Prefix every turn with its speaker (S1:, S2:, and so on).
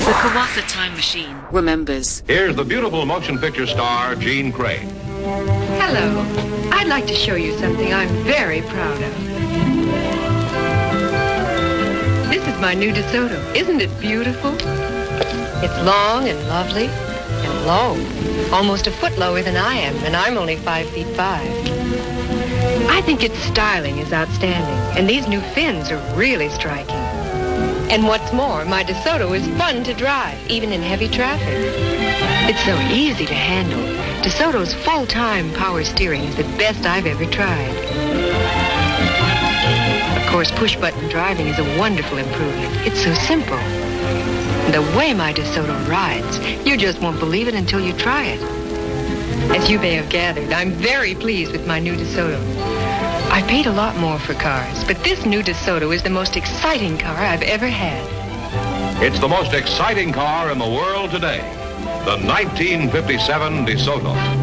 S1: The Kawaka Time Machine remembers.
S2: Here's the beautiful motion picture star, Jean Craig.
S3: Hello. I'd like to show you something I'm very proud of. This is my new DeSoto. Isn't it beautiful? It's long and lovely and low. Almost a foot lower than I am, and I'm only 5'5". I think its styling is outstanding, and these new fins are really striking. And what's more, my DeSoto is fun to drive, even in heavy traffic. It's so easy to handle. DeSoto's full-time power steering is the best I've ever tried. Of course, push-button driving is a wonderful improvement. It's so simple. The way my DeSoto rides, you just won't believe it until you try it. As you may have gathered, I'm very pleased with my new DeSoto. I paid a lot more for cars, but this new DeSoto is the most exciting car I've ever had.
S2: It's the most exciting car in the world today, the 1957 DeSoto.